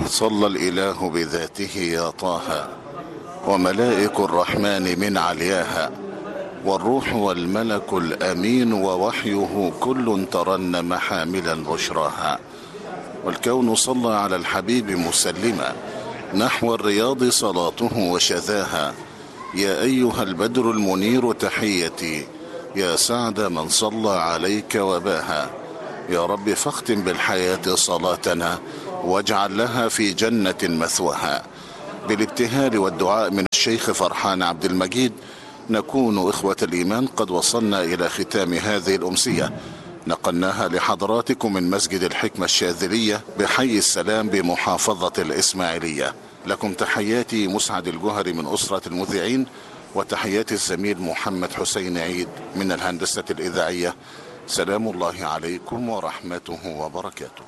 صلى الإله بذاته يا طه وملائك الرحمن من علياها والروح والملك الأمين ووحيه كل ترنم حاملا بشراها. والكون صلى على الحبيب مسلما نحو الرياض صلاته وشذاها. يا أيها البدر المنير تحيتي يا سعد من صلى عليك وباها. يا رب فاختم بالحياة صلاتنا واجعل لها في جنة مثواها. بالابتهال والدعاء من الشيخ فرحان عبد المجيد نكون إخوة الإيمان قد وصلنا إلى ختام هذه الأمسية، نقلناها لحضراتكم من مسجد الحكمة الشاذلية بحي السلام بمحافظة الإسماعيلية. لكم تحياتي مسعد الجهري من أسرة المذيعين، وتحيات الزميل محمد حسين عيد من الهندسة الإذاعية. سلام الله عليكم ورحمته وبركاته.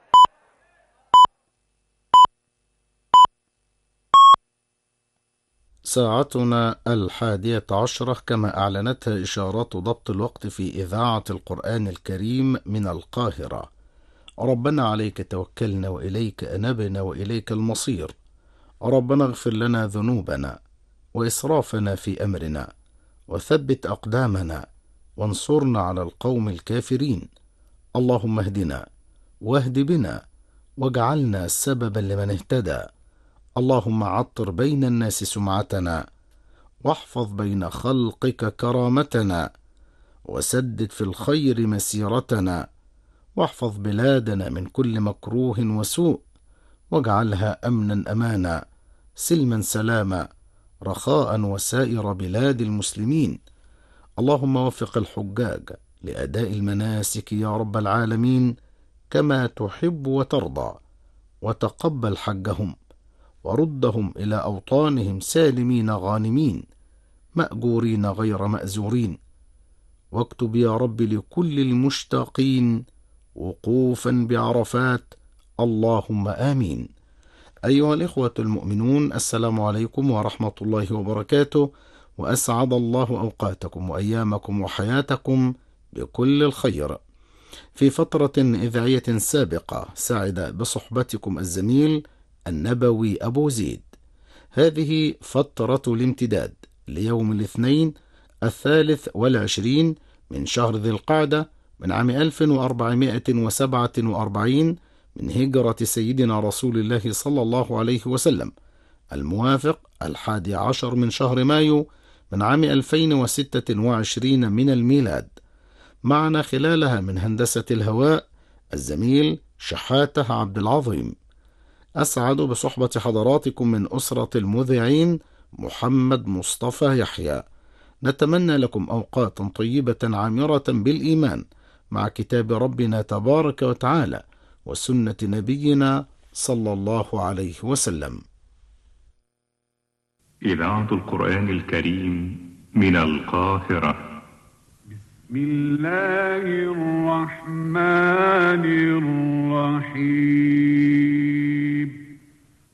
ساعتنا 11 كما أعلنتها إشارات ضبط الوقت في إذاعة القرآن الكريم من القاهرة. ربنا عليك توكلنا وإليك أنبنا وإليك المصير. ربنا اغفر لنا ذنوبنا وإسرافنا في أمرنا وثبت أقدامنا وانصرنا على القوم الكافرين. اللهم اهدنا واهد بنا واجعلنا سببا لمن اهتدى. اللهم عطر بين الناس سمعتنا واحفظ بين خلقك كرامتنا وسدد في الخير مسيرتنا واحفظ بلادنا من كل مكروه وسوء واجعلها أمنا أمانا سلما سلاما رخاء وسائر بلاد المسلمين. اللهم وفق الحجاج لأداء المناسك يا رب العالمين كما تحب وترضى، وتقبل حجهم وردهم إلى أوطانهم سالمين غانمين مأجورين غير مأزورين. واكتب يا رب لكل المشتاقين وقوفا بعرفات. اللهم آمين. أيها الإخوة المؤمنون، السلام عليكم ورحمة الله وبركاته، وأسعد الله أوقاتكم وأيامكم وحياتكم بكل الخير. في فترة إذاعية سابقة سعد بصحبتكم الزميل النبوي أبو زيد. هذه فترة الامتداد ليوم الاثنين 23 من شهر ذي القعدة من عام 1447 من هجرة سيدنا رسول الله صلى الله عليه وسلم، الموافق 11 من شهر مايو من عام 2026 من الميلاد. معنا خلالها من هندسة الهواء الزميل شحاتة عبد العظيم. أسعد بصحبة حضراتكم من أسرة المذيعين محمد مصطفى يحيى. نتمنى لكم أوقاتا طيبة عامرة بالإيمان مع كتاب ربنا تبارك وتعالى وسنة نبينا صلى الله عليه وسلم. إذاعة القرآن الكريم من القاهرة. بسم الله الرحمن الرحيم.